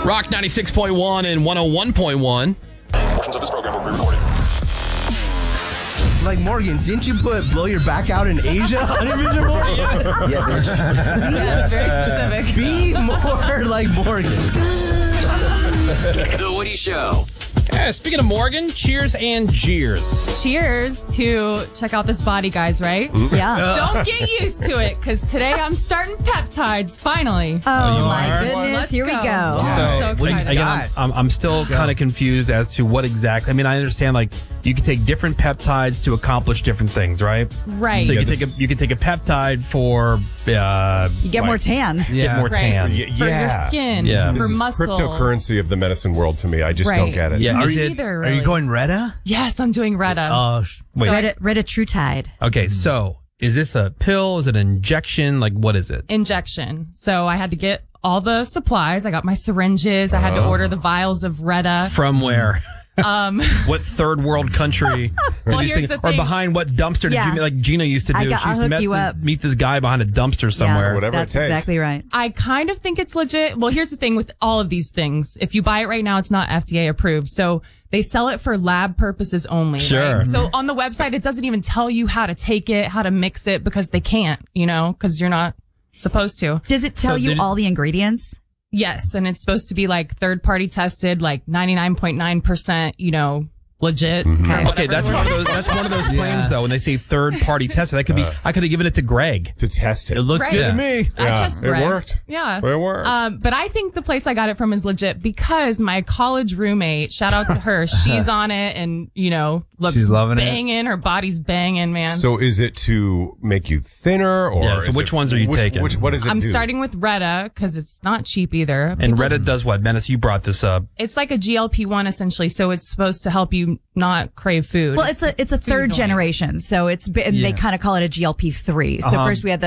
Rock 96.1 and 101.1. Portions of this program will be recorded. Like, Morgan, didn't you put blow your back out in Asia on your vision board? Yeah, bitch. Yeah, it's very specific. Be more like Morgan. The Woody Show. Yeah, speaking of Morgan, cheers and jeers. Cheers to check out this body, guys, right? Yeah. Don't get used to it, because today I'm starting peptides, finally. Oh, my are? goodness. Let's Here we go. go. I'm so excited. Again, I'm still kind of confused as to what exactly. I mean, I understand like you can take different peptides to accomplish different things, right? Right. So Yeah, you can take a peptide for You get more tan. get more Right. tan. For your skin, Yeah. for This is muscle. cryptocurrency of the medicine world to me. I just Right. don't get it. Yeah, Me is it neither, Are really. you going Retta? Yes, I'm doing Retta. Oh, wait? So- Retatrutide. Okay, so is this a pill? Is it an injection? Like, what is it? Injection. So I had to get all the supplies. I got my syringes. I had to order the vials of Retta. From where? What third world country? Well, These here's things- the or thing. behind what dumpster Yeah. did you like Gina used to do? I'll She used to hook you up. meet this guy behind a dumpster somewhere. Yeah, Whatever it that's takes. exactly right. I kind of think it's legit. Well, here's the thing with all of these things. If you buy it right now, it's not FDA approved. So they sell it for lab purposes only. Sure. Right? So on the website, it doesn't even tell you how to take it, how to mix it, because they can't, because you're not supposed to. Does it tell you there's- all the ingredients? Yes. And it's supposed to be like third party tested, like 99.9%, legit. Okay, that's one of those. That's one of those claims, though. When they say third party tested, that could be. I could have given it to Greg. To test it. it looks Right. good Yeah. to me. I trust it Greg. worked. Yeah. It worked. But I think the place I got it from is legit because my college roommate, shout out to her, she's on it and, looks She's loving it. banging. Her body's banging, man. So is it to make you thinner or Yeah, so is which it- ones are you taking? What does it I'm do? starting with Retta because it's not cheap either. And Reddit does what? Menace, you brought this up. It's like a GLP-1 essentially, so it's supposed to help you not crave food. Well, it's a third noise. generation, so they kind of call it a GLP-3. So first we had the